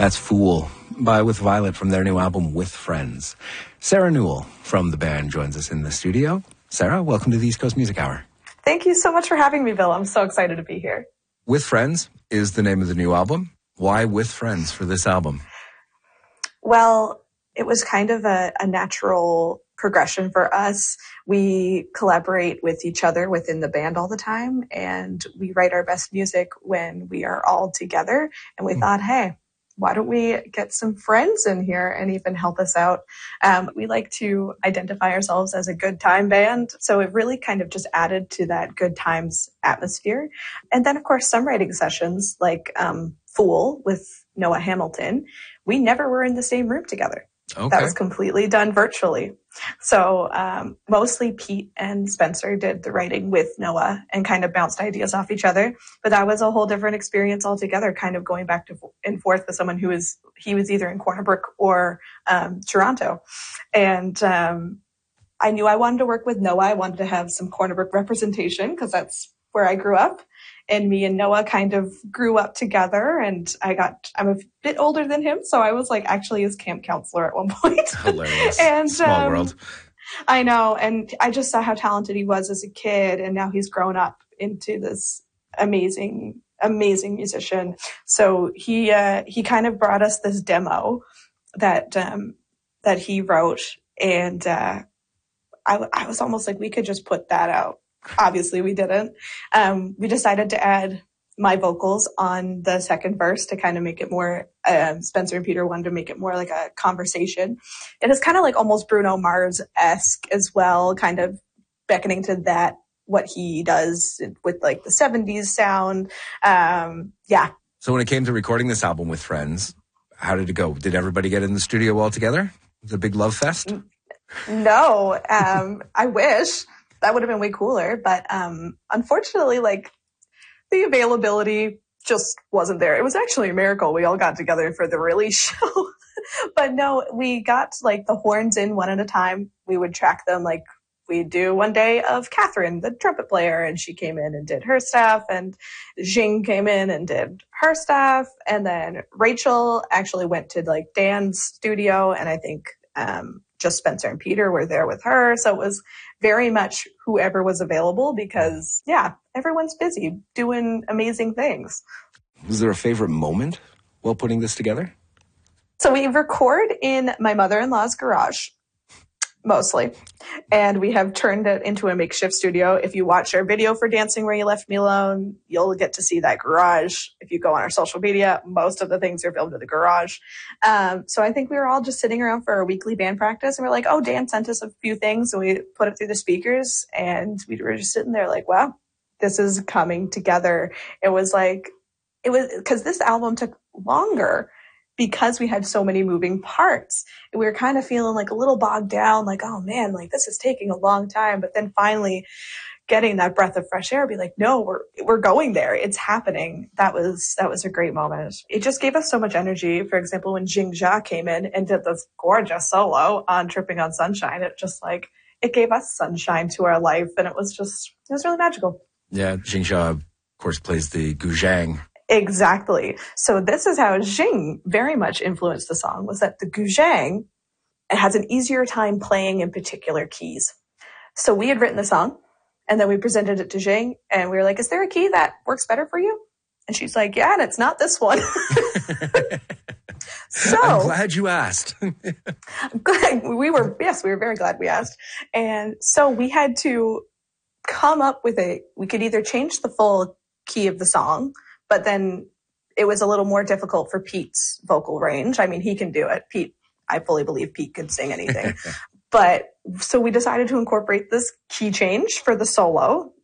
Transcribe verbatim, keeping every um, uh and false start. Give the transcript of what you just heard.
That's Fool by With Violet from their new album, With Friends. Sarah Newell from the band joins us in the studio. Sarah, welcome to the East Coast Music Hour. Thank you so much for having me, Bill. I'm so excited to be here. With Friends is the name of the new album. Why With Friends for this album? Well, it was kind of a, a natural progression for us. We collaborate with each other within the band all the time, and we write our best music when we are all together. And we mm. thought, hey, why don't we get some friends in here and even help us out? Um, we like to identify ourselves as a good time band. So it really kind of just added to that good times atmosphere. And then, of course, some writing sessions like um, Fool with Noah Hamilton, we never were in the same room together. Okay. That was completely done virtually. So um, mostly Pete and Spencer did the writing with Noah and kind of bounced ideas off each other. But that was a whole different experience altogether, kind of going back to and forth with someone who was, he was either in Corner Brook or um, Toronto. And um, I knew I wanted to work with Noah. I wanted to have some Corner Brook representation because that's where I grew up. And me and Noah kind of grew up together, and I got, I'm a bit older than him. So I was like actually his camp counselor at one point. Hilarious. and, Small um, world. I know. And I just saw how talented he was as a kid. And now he's grown up into this amazing, amazing musician. So he, uh, he kind of brought us this demo that, um, that he wrote. And, uh, I, I was almost like, we could just put that out. Obviously, we didn't. Um, we decided to add my vocals on the second verse to kind of make it more, um, Spencer and Peter wanted to make it more like a conversation. It is kind of like almost Bruno Mars-esque as well, kind of beckoning to that, what he does with like the seventies sound. Um, yeah. So when it came to recording this album With Friends, how did it go? Did everybody get in the studio all together? Was it a big love fest? No, um, I wish. That would have been way cooler. But um, unfortunately, like, the availability just wasn't there. It was actually a miracle. We all got together for the release show. But no, we got, like, the horns in one at a time. We would track them, like, we'd do one day of Catherine, the trumpet player, and she came in and did her stuff. And Jing came in and did her stuff. And then Rachel actually went to, like, Dan's studio, and I think um, just Spencer and Peter were there with her. So it was very much whoever was available because, yeah, everyone's busy doing amazing things. Was there a favorite moment while putting this together? So we record in my mother-in-law's garage, mostly. And we have turned it into a makeshift studio. If you watch our video for Dancing Where You Left Me Alone, you'll get to see that garage. If you go on our social media, most of the things are filmed in the garage. Um, so I think we were all just sitting around for our weekly band practice, and we're like, oh, Dan sent us a few things, and we put it through the speakers, and we were just sitting there like, wow, this is coming together. It was like, it was, because this album took longer because we had so many moving parts. And we were kind of feeling like a little bogged down, like, oh man, like this is taking a long time. But then finally getting that breath of fresh air, be like, no, we're, we're going there. It's happening. That was, that was a great moment. It just gave us so much energy. For example, when Jing Jia came in and did this gorgeous solo on Tripping on Sunshine, it just like, it gave us sunshine to our life. And it was just, it was really magical. Yeah. Jing Jia, of course, plays the guzheng. Exactly. So this is how Jing very much influenced the song, was that the guzheng, it has an easier time playing in particular keys. So we had written the song, and then we presented it to Jing, and we were like, is there a key that works better for you? And she's like, yeah, and it's not this one. So I'm glad you asked. we were, yes, we were very glad we asked. And so we had to come up with a, we could either change the full key of the song, but then it was a little more difficult for Pete's vocal range. I mean, he can do it. Pete, I fully believe Pete could sing anything. But so we decided to incorporate this key change for the solo